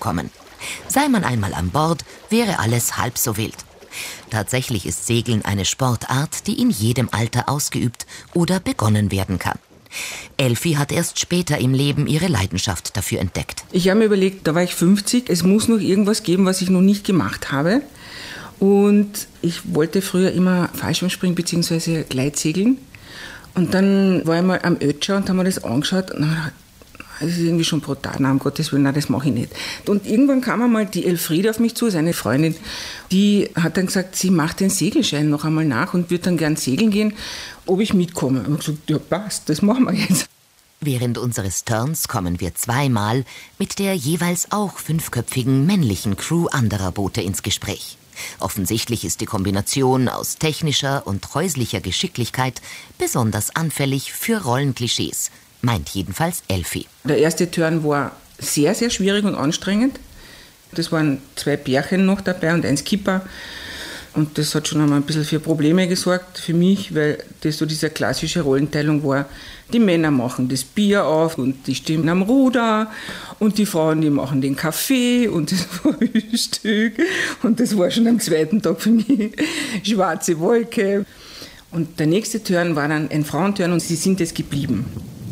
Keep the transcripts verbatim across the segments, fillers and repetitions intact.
kommen. Sei man einmal an Bord, wäre alles halb so wild. Tatsächlich ist Segeln eine Sportart, die in jedem Alter ausgeübt oder begonnen werden kann. Elfi hat erst später im Leben ihre Leidenschaft dafür entdeckt. Ich habe mir überlegt, da war ich fünfzig, es muss noch irgendwas geben, was ich noch nicht gemacht habe. Und ich wollte früher immer Fallschirmspringen bzw. Gleitsegeln. Und dann war ich mal am Ötscher und haben mir das angeschaut. Na, das ist irgendwie schon brutal, nein, um Gottes Willen, nein, das mache ich nicht. Und irgendwann kam einmal die Elfriede auf mich zu, seine Freundin, die hat dann gesagt, sie macht den Segelschein noch einmal nach und wird dann gern segeln gehen, ob ich mitkomme. Und ich habe gesagt, ja passt, das machen wir jetzt. Während unseres Turns kommen wir zweimal mit der jeweils auch fünfköpfigen männlichen Crew anderer Boote ins Gespräch. Offensichtlich ist die Kombination aus technischer und häuslicher Geschicklichkeit besonders anfällig für Rollenklischees, meint jedenfalls Elfi. Der erste Turn war sehr, sehr schwierig und anstrengend. Das waren zwei Pärchen noch dabei und ein Skipper. Und das hat schon einmal ein bisschen für Probleme gesorgt für mich, weil das so diese klassische Rollenteilung war. Die Männer machen das Bier auf und die stehen am Ruder und die Frauen, die machen den Kaffee und das Frühstück. Und das war schon am zweiten Tag für mich schwarze Wolke. Und der nächste Turn war dann ein Frauenturn und sie sind es geblieben.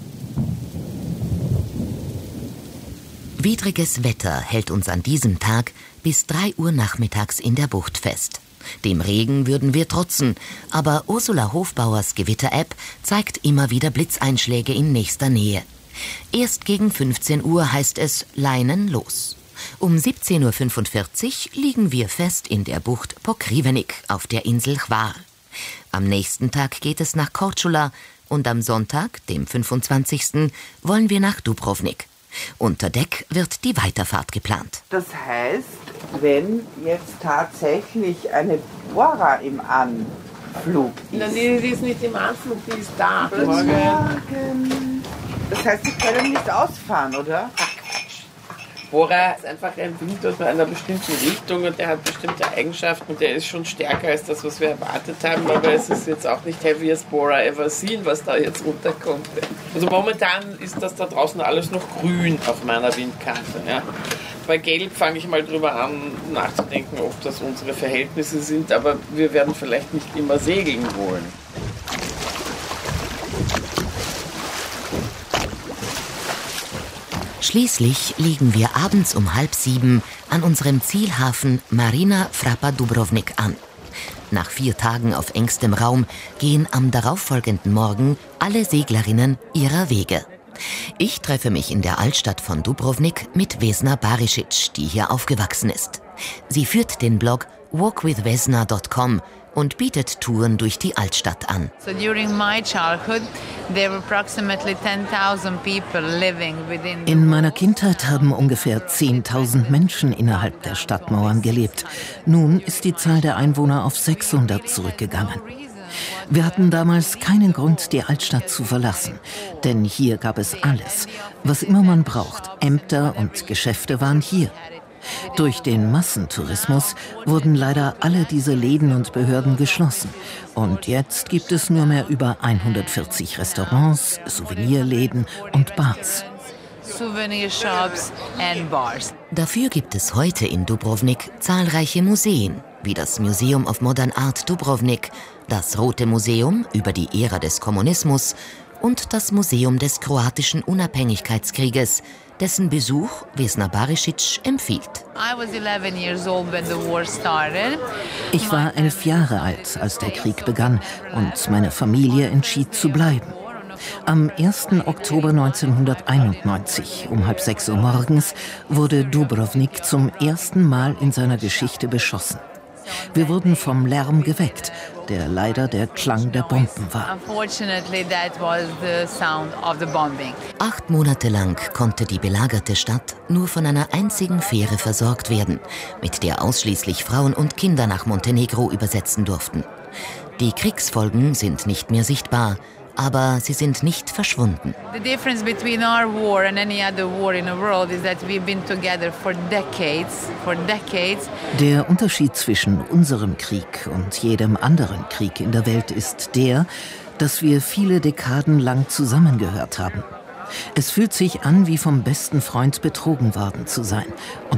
Widriges Wetter hält uns an diesem Tag bis drei Uhr nachmittags in der Bucht fest. Dem Regen würden wir trotzen, aber Ursula Hofbauers Gewitter-App zeigt immer wieder Blitzeinschläge in nächster Nähe. Erst gegen fünfzehn Uhr heißt es Leinen los. Um siebzehn Uhr fünfundvierzig liegen wir fest in der Bucht Pokrivenik auf der Insel Hvar. Am nächsten Tag geht es nach Korčula und am Sonntag, dem fünfundzwanzigsten wollen wir nach Dubrovnik. Unter Deck wird die Weiterfahrt geplant. Das heißt, wenn jetzt tatsächlich eine Bora im Anflug ist... Nein, die, die ist nicht im Anflug, die ist da. Morgen. Das heißt, Sie können nicht ausfahren, oder? Bora ist einfach ein Wind aus einer bestimmten Richtung und der hat bestimmte Eigenschaften und der ist schon stärker als das, was wir erwartet haben, aber es ist jetzt auch nicht heaviest Bora ever seen, was da jetzt runterkommt. Also momentan ist das da draußen alles noch grün auf meiner Windkante. Ja. Bei Gelb fange ich mal drüber an nachzudenken, ob das unsere Verhältnisse sind, aber wir werden vielleicht nicht immer segeln wollen. Schließlich liegen wir abends um halb sieben an unserem Zielhafen Marina Frapa Dubrovnik an. Nach vier Tagen auf engstem Raum gehen am darauffolgenden Morgen alle Seglerinnen ihrer Wege. Ich treffe mich in der Altstadt von Dubrovnik mit Vesna Barisic, die hier aufgewachsen ist. Sie führt den Blog walk with vesna dot com und bietet Touren durch die Altstadt an. So during my childhood, there were approximately ten thousand people living within. In meiner Kindheit haben ungefähr zehntausend Menschen innerhalb der Stadtmauern gelebt. Nun ist die Zahl der Einwohner auf sechshundert zurückgegangen. Wir hatten damals keinen Grund, die Altstadt zu verlassen, denn hier gab es alles, was immer man braucht. Ämter und Geschäfte waren hier. Durch den Massentourismus wurden leider alle diese Läden und Behörden geschlossen. Und jetzt gibt es nur mehr über hundertvierzig Restaurants, Souvenirläden und Bars. Souvenirshops and bars. Dafür gibt es heute in Dubrovnik zahlreiche Museen, wie das Museum of Modern Art Dubrovnik, das Rote Museum über die Ära des Kommunismus und das Museum des kroatischen Unabhängigkeitskrieges, dessen Besuch Vesna Barisic empfiehlt. Ich war elf Jahre alt, als der Krieg begann und meine Familie entschied zu bleiben. Am ersten Oktober neunzehnhunderteinundneunzig um halb sechs Uhr morgens wurde Dubrovnik zum ersten Mal in seiner Geschichte beschossen. Wir wurden vom Lärm geweckt, der leider der Klang der Bomben war. Acht Monate lang konnte die belagerte Stadt nur von einer einzigen Fähre versorgt werden, mit der ausschließlich Frauen und Kinder nach Montenegro übersetzen durften. Die Kriegsfolgen sind nicht mehr sichtbar, aber sie sind nicht verschwunden. The difference between our war and any other war in the world is that we've been together for decades, for decades. Der Unterschied zwischen unserem Krieg und jedem anderen Krieg in der Welt ist der, dass wir viele Dekaden lang zusammengehört haben. Es fühlt sich an, wie vom besten Freund betrogen worden zu sein. Und